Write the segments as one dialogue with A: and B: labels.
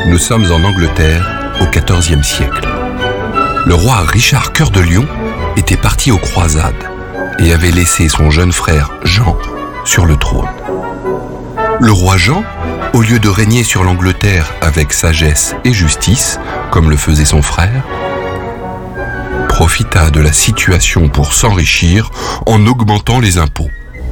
A: Nous sommes en Angleterre au XIVe siècle. Le roi Richard Cœur de Lion était parti aux croisades et avait laissé son jeune frère Jean sur le trône. Le roi Jean, au lieu de régner sur l'Angleterre avec sagesse et justice, comme le faisait son frère, profita de la situation pour s'enrichir en augmentant les impôts.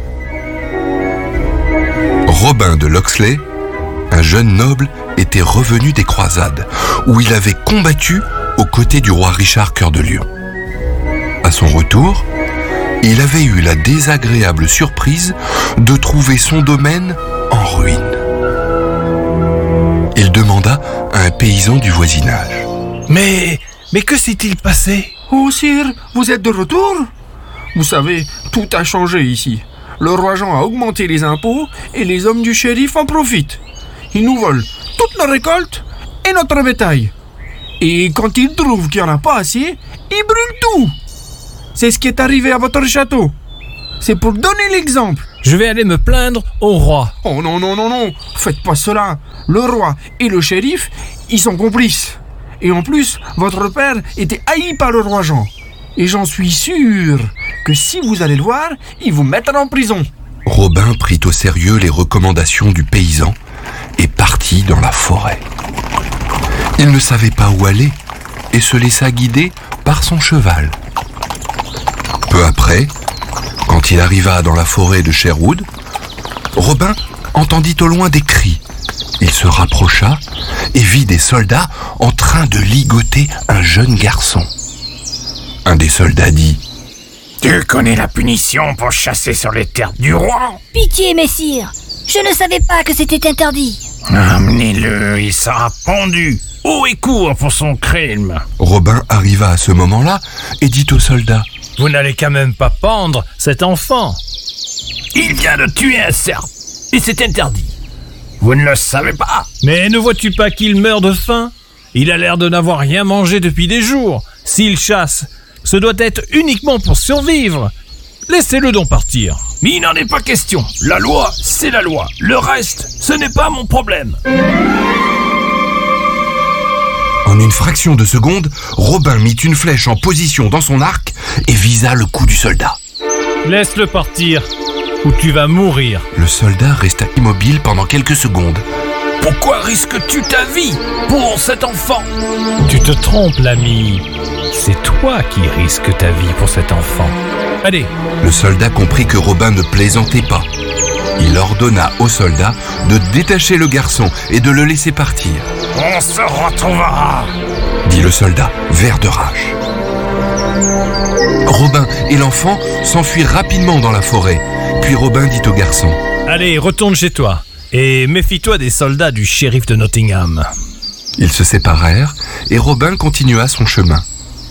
A: Robin de Locksley, un jeune noble, était revenu des croisades, où il avait combattu aux côtés du roi Richard Cœur de Lion. À son retour, il avait eu la désagréable surprise de trouver son domaine en ruine. Il demanda à un paysan du voisinage.
B: Mais que s'est-il passé ?
C: Oh sire, vous êtes de retour ? Vous savez, tout a changé ici. Le roi Jean a augmenté les impôts et les hommes du shérif en profitent. Ils nous volent toute nos récoltes et notre bétail. Et quand ils trouvent qu'il n'y en a pas assez, ils brûlent tout. C'est ce qui est arrivé à votre château. C'est pour donner l'exemple.
B: Je vais aller me plaindre au roi.
C: Oh non, faites pas cela. Le roi et le shérif, ils sont complices. Et en plus, votre père était haï par le roi Jean. Et j'en suis sûr que si vous allez le voir, il vous mettra en prison.
A: Robin prit au sérieux les recommandations du paysan et partit dans la forêt. Il ne savait pas où aller et se laissa guider par son cheval. Peu après, quand il arriva dans la forêt de Sherwood, Robin entendit au loin des cris. Il se rapprocha et vit des soldats en train de ligoter un jeune garçon. Un des soldats dit :
D: « Tu connais la punition pour chasser sur les terres du roi ?
E: Pitié, messire, je ne savais pas que c'était interdit. »
D: « Amenez-le, il sera pendu, haut et court pour son crime. »
A: Robin arriva à ce moment-là et dit aux soldats :
B: « Vous n'allez quand même pas pendre cet enfant.
D: Il vient de tuer un cerf, et c'est interdit. Vous ne le savez pas. »
B: « Mais ne vois-tu pas qu'il meurt de faim ? Il a l'air de n'avoir rien mangé depuis des jours. S'il chasse, ce doit être uniquement pour survivre. Laissez-le donc partir. »
D: « Mais il n'en est pas question. La loi, c'est la loi. Le reste, ce n'est pas mon problème. »
A: En une fraction de seconde, Robin mit une flèche en position dans son arc et visa le cou du soldat.
B: « Laisse-le partir, ou tu vas mourir. »
A: Le soldat resta immobile pendant quelques secondes.
D: « Pourquoi risques-tu ta vie pour cet enfant ? »
B: Tu te trompes, l'ami. C'est toi qui risques ta vie pour cet enfant. Allez.
A: Le soldat comprit que Robin ne plaisantait pas. Il ordonna au soldat de détacher le garçon et de le laisser partir.
D: « On se retrouvera !»
A: dit le soldat, vert de rage. Robin et l'enfant s'enfuirent rapidement dans la forêt. Puis Robin dit au garçon :
B: « Allez, retourne chez toi et méfie-toi des soldats du shérif de Nottingham. »
A: Ils se séparèrent et Robin continua son chemin.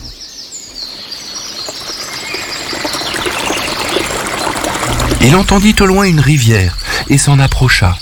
A: Il entendit au loin une rivière et s'en approcha.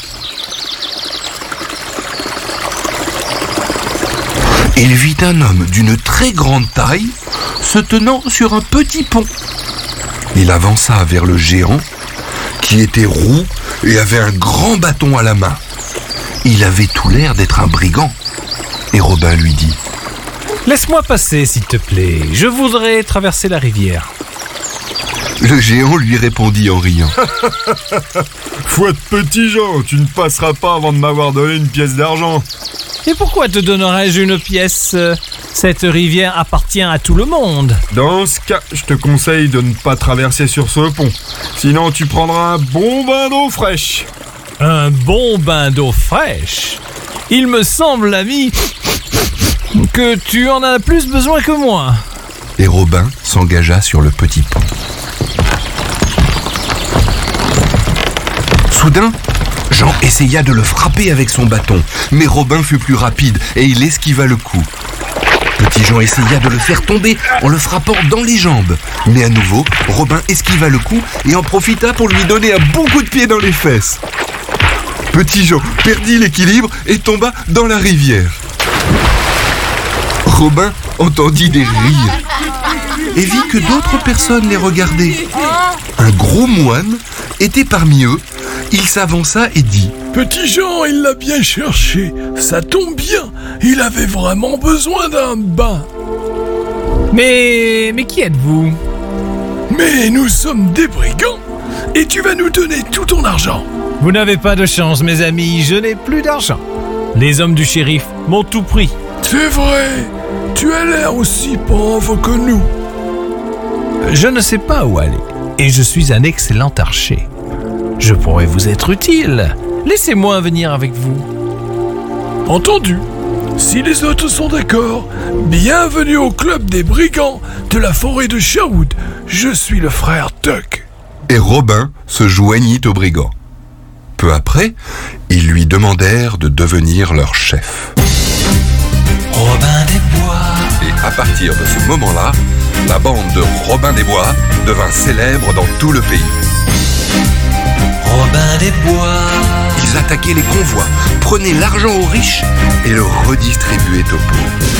A: Il vit un homme d'une très grande taille se tenant sur un petit pont. Il avança vers le géant qui était roux et avait un grand bâton à la main. Il avait tout l'air d'être un brigand. Et Robin lui dit :
B: « Laisse-moi passer, s'il te plaît. Je voudrais traverser la rivière. »
A: Le géant lui répondit en riant :
F: « Fouette petit Jean, tu ne passeras pas avant de m'avoir donné une pièce d'argent. »
B: « Et pourquoi te donnerais-je une pièce ? Cette rivière appartient à tout le monde. »
F: « Dans ce cas, je te conseille de ne pas traverser sur ce pont. Sinon, tu prendras un bon bain d'eau fraîche. »
B: « Un bon bain d'eau fraîche ? Il me semble, l'ami, que tu en as plus besoin que moi. »
A: Et Robin s'engagea sur le petit pont. Soudain, Jean essaya de le frapper avec son bâton, mais Robin fut plus rapide et il esquiva le coup. Petit Jean essaya de le faire tomber en le frappant dans les jambes. Mais à nouveau, Robin esquiva le coup et en profita pour lui donner un bon coup de pied dans les fesses. Petit Jean perdit l'équilibre et tomba dans la rivière. Robin entendit des rires et vit que d'autres personnes les regardaient. Un gros moine était parmi eux. Il s'avança et dit :
G: Petit Jean, il l'a bien cherché. Ça tombe bien, il avait vraiment besoin d'un bain.
B: Mais qui êtes-vous?
G: Mais nous sommes des brigands, et tu vas nous donner tout ton argent.
B: Vous n'avez pas de chance, mes amis, je n'ai plus d'argent. Les hommes du shérif m'ont tout pris.
G: C'est vrai, tu as l'air aussi pauvre que nous.
B: Je ne sais pas où aller, et je suis un excellent archer. Je pourrais vous être utile. Laissez-moi venir avec vous.
G: Entendu. Si les autres sont d'accord, bienvenue au club des brigands de la forêt de Sherwood. Je suis le frère Tuck.
A: Et Robin se joignit aux brigands. Peu après, ils lui demandèrent de devenir leur chef.
H: Robin des Bois.
A: Et à partir de ce moment-là, la bande de Robin des Bois devint célèbre dans tout le pays.
H: Robin des Bois.
A: Ils attaquaient les convois, prenaient l'argent aux riches et le redistribuaient aux pauvres.